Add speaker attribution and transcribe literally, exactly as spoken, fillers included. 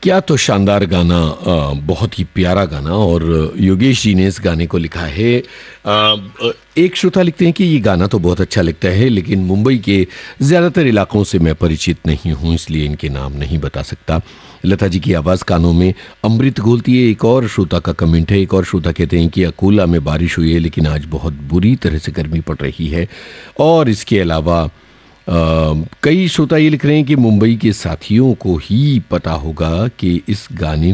Speaker 1: क्या तो शानदार गाना, अ, बहुत ही प्यारा गाना। और योगेश जी ने इस गाने को लिखा है। अ, एक श्रोता लिखते हैं कि ये गाना तो बहुत अच्छा लगता है, लेकिन मुंबई के ज़्यादातर इलाकों से मैं परिचित नहीं हूँ, इसलिए इनके नाम नहीं बता सकता। लता जी की आवाज़ कानों में अमृत घोलती है। एक और श्रोता का कमेंट है। एक और श्रोता कहते हैं कि अकोला में बारिश हुई है, लेकिन आज बहुत बुरी तरह से गर्मी पड़ रही है। और इसके अलावा अ, कई श्रोता ये लिख रहे हैं कि मुंबई के साथियों को ही पता होगा कि इस गाने